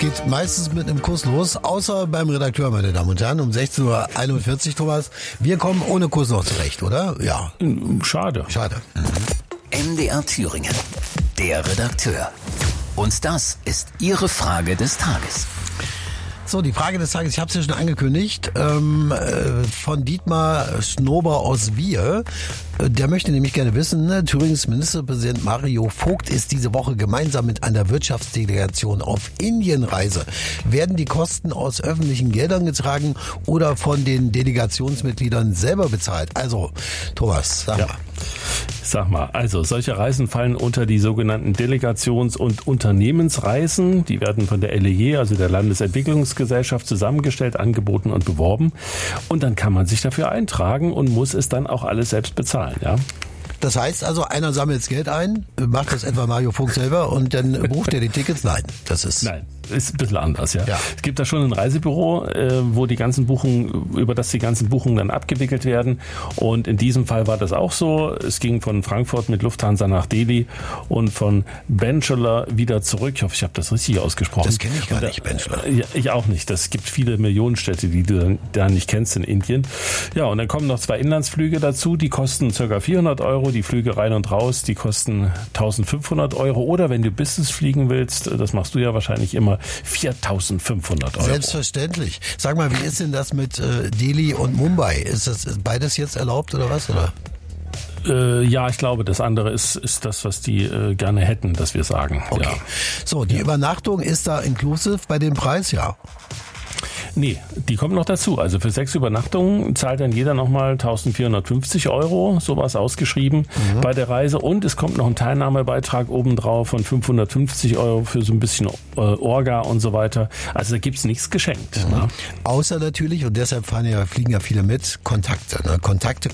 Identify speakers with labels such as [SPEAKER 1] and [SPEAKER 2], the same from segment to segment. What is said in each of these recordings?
[SPEAKER 1] geht meistens mit einem Kuss los, außer beim Redakteur, meine Damen und Herren, um 16.41 Uhr, Thomas. Wir kommen ohne Kuss noch zurecht, oder? Ja.
[SPEAKER 2] Schade.
[SPEAKER 3] MDR Thüringen, der Redakteur. Und das ist Ihre Frage des Tages.
[SPEAKER 1] So, die Frage des Tages, ich habe es ja schon angekündigt, von Dietmar Schnober aus Wier. Der möchte nämlich gerne wissen, Thürings Ministerpräsident Mario Vogt ist diese Woche gemeinsam mit einer Wirtschaftsdelegation auf Indienreise. Werden die Kosten aus öffentlichen Geldern getragen oder von den Delegationsmitgliedern selber bezahlt? Also, Thomas, sag mal.
[SPEAKER 2] Sag mal, also solche Reisen fallen unter die sogenannten Delegations- und Unternehmensreisen. Die werden von der LEG, also der Landesentwicklungsgesellschaft, zusammengestellt, angeboten und beworben. Und dann kann man sich dafür eintragen und muss es dann auch alles selbst bezahlen, ja.
[SPEAKER 1] Das heißt also, einer sammelt das Geld ein, macht das etwa Mario Vogt selber und dann bucht er die Tickets? Nein, Nein, ist ein bisschen anders, ja. Es gibt da schon ein Reisebüro, wo die ganzen Buchungen, über das die ganzen Buchungen dann abgewickelt werden. Und in diesem Fall war das auch so. Es ging von Frankfurt mit Lufthansa nach Delhi und von Benchulla wieder zurück. Ich hoffe, ich habe das richtig ausgesprochen. Das kenne ich gar nicht, Benchulla.
[SPEAKER 2] Ja, ich auch nicht. Das gibt viele Millionenstädte, die du da nicht kennst in Indien. Ja, und dann kommen noch 2 Inlandsflüge dazu. Die kosten ca. 400 €. Die Flüge rein und raus, die kosten 1.500 €. Oder wenn du Business fliegen willst, das machst du ja wahrscheinlich immer, 4.500 €.
[SPEAKER 1] Selbstverständlich. Sag mal, wie ist denn das mit Delhi und Mumbai? Ist das beides jetzt erlaubt oder was? Oder?
[SPEAKER 2] Ja, ich glaube, das andere ist das, was die gerne hätten, dass wir sagen.
[SPEAKER 1] Okay.
[SPEAKER 2] Ja.
[SPEAKER 1] So, die Übernachtung ist da inclusive bei dem Preis, ja?
[SPEAKER 2] Nee, die kommen noch dazu. Also für 6 Übernachtungen zahlt dann jeder nochmal 1.450 €, sowas ausgeschrieben bei der Reise. Und es kommt noch ein Teilnahmebeitrag obendrauf von 550 € für so ein bisschen Orga und so weiter. Also da gibt's nichts geschenkt. Ne?
[SPEAKER 1] Außer natürlich, und deshalb fliegen ja viele mit, Kontakte. Ne? Kontakte.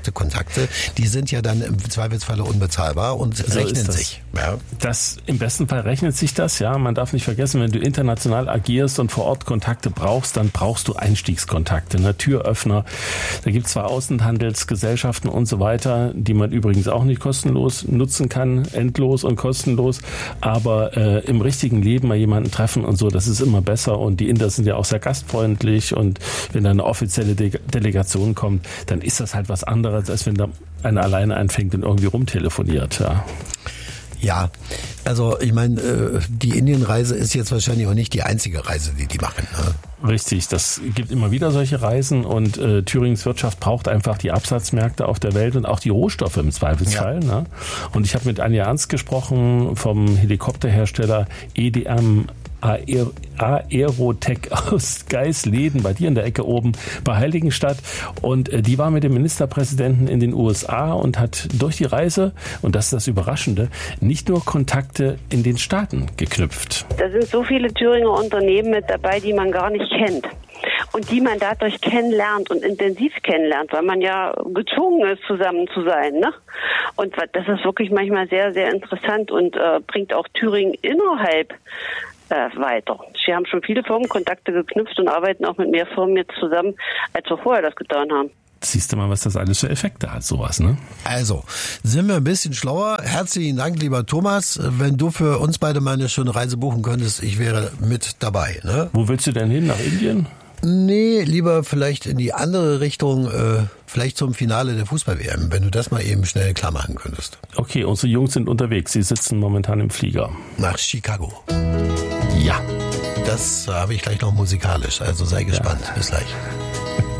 [SPEAKER 1] Die sind ja dann im Zweifelsfalle unbezahlbar und
[SPEAKER 2] so
[SPEAKER 1] rechnen sich. Ja.
[SPEAKER 2] Das, im besten Fall rechnet sich das, ja. Man darf nicht vergessen, wenn du international agierst und vor Ort Kontakte brauchst, dann brauchst du Einstiegskontakte, ne? Türöffner. Da gibt es zwar Außenhandelsgesellschaften und so weiter, die man übrigens auch nicht kostenlos nutzen kann, endlos und kostenlos, aber im richtigen Leben mal jemanden treffen und so, das ist immer besser und die Inder sind ja auch sehr gastfreundlich und wenn da eine offizielle Delegation kommt, dann ist das halt was anderes, als wenn da einer alleine einfängt und irgendwie rumtelefoniert, ja.
[SPEAKER 1] Ja, also ich meine, die Indienreise ist jetzt wahrscheinlich auch nicht die einzige Reise, die machen. Ne?
[SPEAKER 2] Richtig, das gibt immer wieder solche Reisen und Thürings Wirtschaft braucht einfach die Absatzmärkte auf der Welt und auch die Rohstoffe im Zweifelsfall. Ja. Ne? Und ich habe mit Anja Ernst gesprochen vom Helikopterhersteller EDM Aerotech aus Geisleden, bei dir in der Ecke oben bei Heiligenstadt. Und die war mit dem Ministerpräsidenten in den USA und hat durch die Reise, und das ist das Überraschende, nicht nur Kontakte in den Staaten geknüpft.
[SPEAKER 4] Da sind so viele Thüringer Unternehmen mit dabei, die man gar nicht kennt. Und die man dadurch kennenlernt und intensiv kennenlernt, weil man ja gezwungen ist, zusammen zu sein. Ne? Und das ist wirklich manchmal sehr, sehr interessant und bringt auch Thüringen innerhalb weiter. Sie haben schon viele Firmenkontakte geknüpft und arbeiten auch mit mehr Firmen jetzt zusammen, als wir vorher das getan haben.
[SPEAKER 2] Siehst du mal, was das alles für Effekte hat, sowas, ne?
[SPEAKER 1] Also, sind wir ein bisschen schlauer. Herzlichen Dank, lieber Thomas. Wenn du für uns beide mal eine schöne Reise buchen könntest, ich wäre mit dabei. Ne?
[SPEAKER 2] Wo willst du denn hin? Nach Indien?
[SPEAKER 1] Nee, lieber vielleicht in die andere Richtung, vielleicht zum Finale der Fußball-WM, wenn du das mal eben schnell klar machen könntest.
[SPEAKER 2] Okay, unsere Jungs sind unterwegs. Sie sitzen momentan im Flieger.
[SPEAKER 1] Nach Chicago.
[SPEAKER 2] Ja.
[SPEAKER 1] Das habe ich gleich noch musikalisch, also sei gespannt. Ja. Bis gleich.